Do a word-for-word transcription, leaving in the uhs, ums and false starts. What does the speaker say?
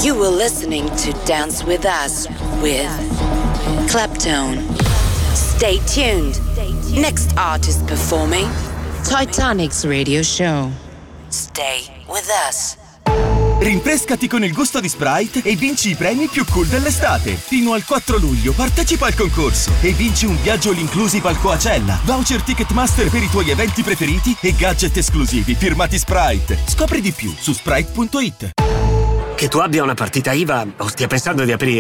You were listening to Dance With Us with Claptone. Stay tuned. Next artist performing, Titanic's radio show. Stay with us. Rinfrescati con il gusto di Sprite e vinci i premi più cool dell'estate. Fino al quattro luglio partecipa al concorso e vinci un viaggio all inclusive al Coachella, voucher Ticketmaster per i tuoi eventi preferiti e gadget esclusivi firmati Sprite. Scopri di più su sprite punto it. Che tu abbia una partita I V A o stia pensando di aprire